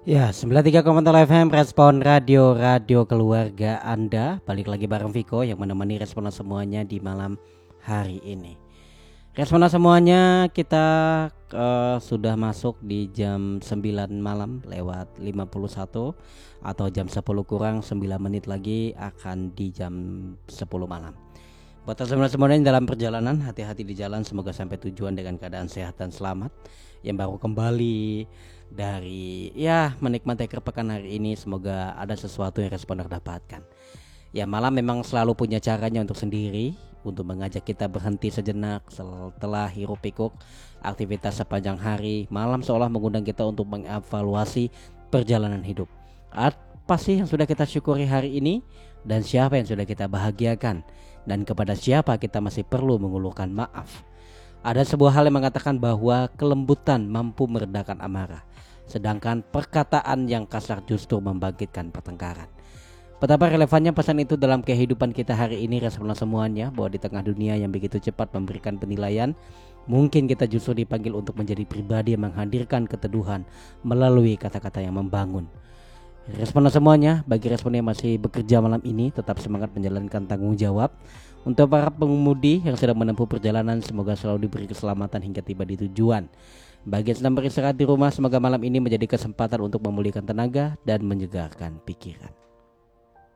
Ya, 93,0 FM Respon Radio Keluarga Anda. Balik lagi bareng Viko yang menemani Respona semuanya di malam hari ini. Respona semuanya, kita sudah masuk di jam 9 malam lewat 51, atau jam 10 kurang 9 menit lagi akan di jam 10 malam. Buat teman-teman semuanya dalam perjalanan, hati-hati di jalan, semoga sampai tujuan dengan keadaan sehat dan selamat. Yang baru kembali dari menikmati akhir pekan hari ini, semoga ada sesuatu yang Responer dapatkan. Ya, malam memang selalu punya caranya untuk sendiri, untuk mengajak kita berhenti sejenak setelah hiruk pikuk aktivitas sepanjang hari. Malam seolah mengundang kita untuk mengevaluasi perjalanan hidup. Apa sih yang sudah kita syukuri hari ini, dan siapa yang sudah kita bahagiakan, dan kepada siapa kita masih perlu mengulurkan maaf. Ada sebuah hal yang mengatakan bahwa kelembutan mampu meredakan amarah, sedangkan perkataan yang kasar justru membangkitkan pertengkaran. Betapa relevannya pesan itu dalam kehidupan kita hari ini, Respona semuanya, bahwa di tengah dunia yang begitu cepat memberikan penilaian, mungkin kita justru dipanggil untuk menjadi pribadi yang menghadirkan keteduhan melalui kata-kata yang membangun. Respona semuanya, bagi Respona yang masih bekerja malam ini, tetap semangat menjalankan tanggung jawab. Untuk para pengemudi yang sedang menempuh perjalanan, semoga selalu diberi keselamatan hingga tiba di tujuan. Bagi yang sedang beristirahat di rumah, semoga malam ini menjadi kesempatan untuk memulihkan tenaga dan menyegarkan pikiran.